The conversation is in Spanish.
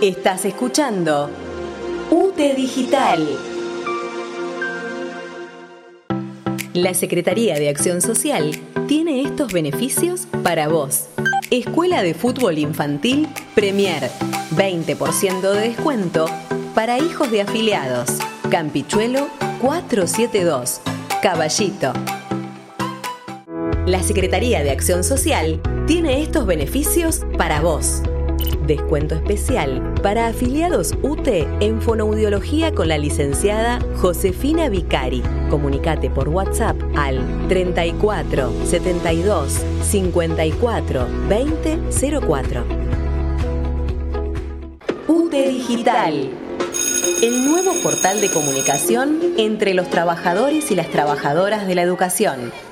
Estás escuchando UTE Digital. La Secretaría de Acción Social tiene estos beneficios para vos. Escuela de Fútbol Infantil Premier, 20% de descuento para hijos de afiliados. Campichuelo 472, Caballito. La Secretaría de Acción Social tiene estos beneficios para vos. Descuento especial para afiliados UTE en fonoaudiología con la licenciada Josefina Vicari. Comunicate por WhatsApp al 34 72 54 20 04. UTE Digital, el nuevo portal de comunicación entre los trabajadores y las trabajadoras de la educación.